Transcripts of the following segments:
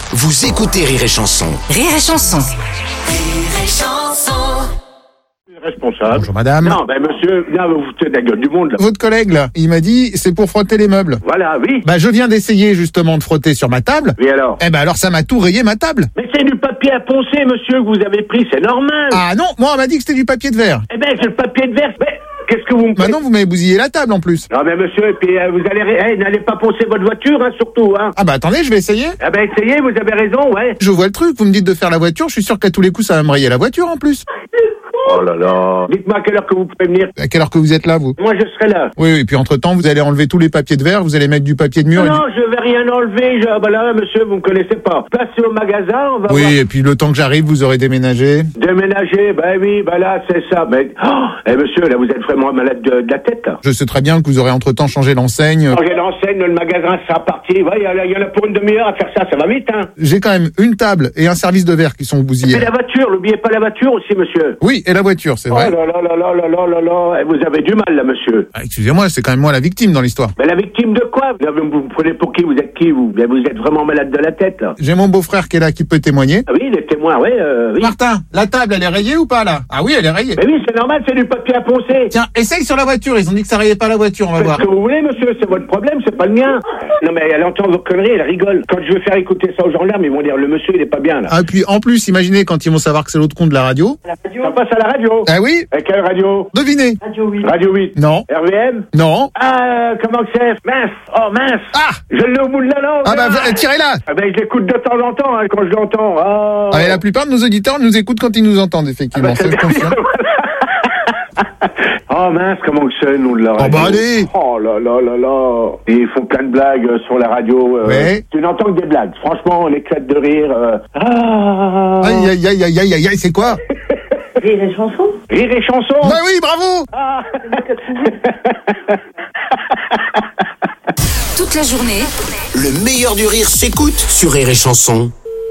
Vous écoutez Rire et Chanson. Rire et Chanson. Rire et Chanson. Responsable. Bonjour madame. Non, monsieur, là, vous foutez de la gueule du monde, là. Votre collègue là, il m'a dit c'est pour frotter les meubles. Voilà, oui. Je viens d'essayer justement de frotter sur ma table. Oui, alors? Alors ça m'a tout rayé ma table. Mais c'est du papier à poncer, monsieur, que vous avez pris, c'est normal. Ah non, moi on m'a dit que c'était du papier de verre. C'est le papier de verre. Mais qu'est-ce que vous me faites? Maintenant vous m'avez bousillé la table en plus. Non, mais monsieur, et puis vous allez, n'allez pas poncer votre voiture, hein, surtout, hein. Attendez, je vais essayer. Essayez, vous avez raison, ouais. Je vois le truc, vous me dites de faire la voiture, je suis sûr qu'à tous les coups ça va me rayer la voiture en plus. Oh là là. Dites-moi à quelle heure que vous pouvez venir. À quelle heure que vous êtes là vous? Moi, je serai là. Oui, et puis entre-temps vous allez enlever tous les papiers de verre, vous allez mettre du papier de mur. Non, je vais rien enlever. Là, monsieur, vous me connaissez pas. Passez au magasin, on va voir. Oui, et puis le temps que j'arrive, vous aurez déménagé. Déménager, oui, là, c'est ça. Mais, monsieur, là, vous êtes vraiment malade de la tête, là. Je sais très bien que vous aurez entre-temps changé l'enseigne. Changer l'enseigne, le magasin sera parti. Ouais, il y en a pour une demi-heure à faire ça va vite, hein. J'ai quand même une table et un service de verre qui sont bousillés. Et la voiture, n'oubliez pas la voiture aussi, monsieur. Oui, et la voiture, c'est vrai. Oh là, vous avez du mal, là, monsieur. Excusez-moi, c'est quand même moi la victime dans l'histoire. Mais la victime de quoi? Vous me prenez pour qui? Vous êtes qui, vous? Vous êtes vraiment malade de la tête, là. J'ai mon beau-frère qui est là, qui peut témoigner. Ah oui, les témoins, oui. Martin, la table, elle est rayée ou pas, là? Ah oui, elle est rayée. Mais oui, c'est normal, c'est du papier à poncer. Tiens, essaye sur la voiture, ils ont dit que ça rayait pas la voiture, on va voir. Faites ce que vous voulez, monsieur, c'est votre problème, c'est pas le mien. Non, mais elle entend vos conneries, elle rigole. Quand je veux faire écouter ça aux gendarmes, ils vont dire, le monsieur, il est pas bien, là. Ah, puis en plus, imaginez quand ils vont savoir que c'est l'autre con de la radio. La radio? Ça passe à la radio. Ah oui? Et quelle radio? Devinez. Radio 8. Radio 8. Non. RVM? Non. Ah, comment que c'est? Mince. Oh, mince. Ah! Je l'ai au bout de la langue. Tirez-là! Je l'écoute de temps en temps, quand je l'entends. Oh. Ah, et la plupart de nos auditeurs nous écoutent quand ils nous entendent, effectivement. C'est je confirme. Oh mince, comment que c'est, nous, de la radio? Allez! Oh là. Et ils font plein de blagues sur la radio. Ouais. Tu n'entends que des blagues. Franchement, on éclate de rire. Aïe, c'est quoi? Rire et Chanson. Rire et Chanson? Oui, bravo! Ah. Toute la journée, Le meilleur du rire s'écoute sur Rire et Chanson.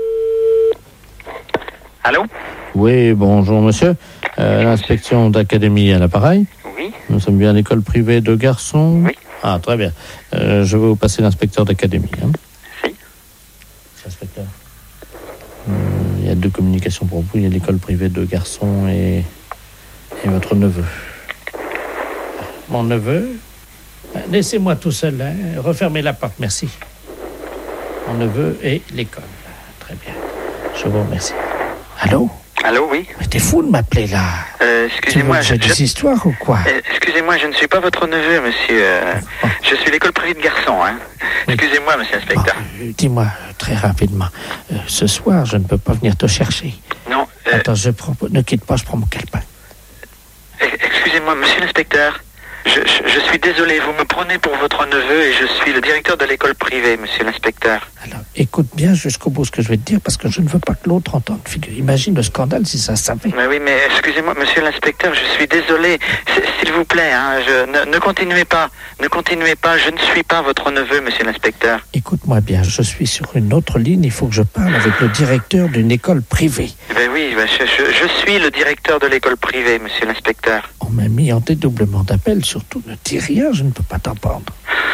Allô? Oui, bonjour monsieur. L'inspection d'académie à l'appareil. Oui. Nous sommes bien à l'école privée de garçons. Oui. Ah, très bien. Je vais vous passer l'inspecteur d'académie. Hein. Si. Inspecteur. Il y a deux communications pour vous. Il y a l'école privée de garçons et votre neveu. Mon neveu? Laissez-moi tout seul, hein. Refermez la porte, merci. Mon neveu et l'école. Très bien. Je vous remercie. Allô? Allô, oui. Mais t'es fou de m'appeler là. Excusez-moi. J'ai des histoires ou quoi? Excusez-moi, je ne suis pas votre neveu, monsieur. Je suis l'école privée de garçons, hein. Excusez-moi, monsieur l'inspecteur. Dis-moi très rapidement. Ce soir, je ne peux pas venir te chercher. Non. Attends, ne quitte pas, je prends mon calepin. Excusez-moi, monsieur l'inspecteur. Je suis désolé, vous me prenez pour votre neveu et je suis le directeur de l'école privée, monsieur l'inspecteur. Alors, écoute bien jusqu'au bout ce que je vais te dire parce que je ne veux pas que l'autre entende. Imagine le scandale si ça savait. Mais oui, mais excusez-moi, monsieur l'inspecteur, je suis désolé. S'il vous plaît, hein, ne continuez pas. Ne continuez pas, je ne suis pas votre neveu, monsieur l'inspecteur. Écoute-moi bien, je suis sur une autre ligne, il faut que je parle avec le directeur d'une école privée. Ben oui, je suis le directeur de l'école privée, monsieur l'inspecteur. On m'a mis en dédoublement d'appel, surtout ne dis rien, je ne peux pas t'entendre.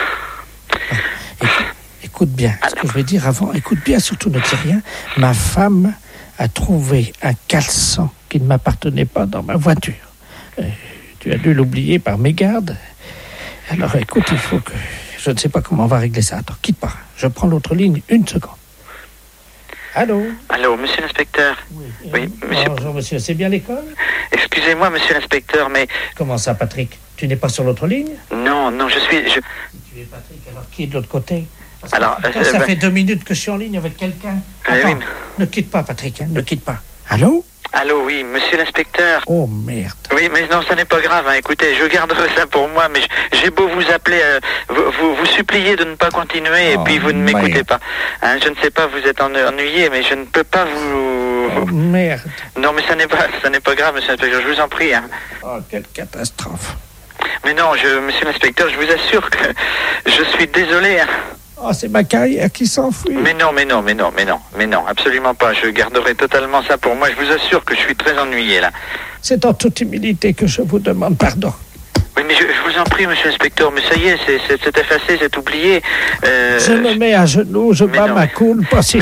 Écoute bien, ce que je vais dire avant, écoute bien, surtout ne dis rien. Ma femme a trouvé un caleçon qui ne m'appartenait pas dans ma voiture. Tu as dû l'oublier par mégarde. Alors écoute, il faut que... Je ne sais pas comment on va régler ça. Attends, quitte pas. Je prends l'autre ligne, une seconde. Allô? Allô, monsieur l'inspecteur? Oui, monsieur... Bonjour, monsieur, c'est bien l'école? Excusez-moi, monsieur l'inspecteur, mais... Comment ça, Patrick? Tu n'es pas sur l'autre ligne? Non, je suis... Tu es Patrick, alors qui est de l'autre côté? Parce alors, que ça fait 2 minutes que je suis en ligne avec quelqu'un. Attends, oui. Ne quitte pas, Patrick, hein, ne quitte pas. Allô? Allô, oui, monsieur l'inspecteur. Oh, merde. Oui, mais non, ça n'est pas grave, hein. Écoutez, je garderai ça pour moi, mais j'ai beau vous appeler, vous supplier de ne pas continuer, et puis vous ne m'écoutez pas. Hein, je ne sais pas, vous êtes ennuyé, mais je ne peux pas vous... Oh, merde. Non, mais ça n'est pas grave, monsieur l'inspecteur, je vous en prie, hein. Oh, quelle catastrophe. Mais non, monsieur l'inspecteur, je vous assure que je suis désolé, hein. Oh, c'est ma carrière qui s'enfuit. Mais non, absolument pas. Je garderai totalement ça pour moi. Je vous assure que je suis très ennuyé, là. C'est en toute humilité que je vous demande pardon. Oui, mais je vous en prie, monsieur l'inspecteur, mais ça y est, c'est effacé, c'est oublié. Je me mets à genoux, je bats ma coule, pas si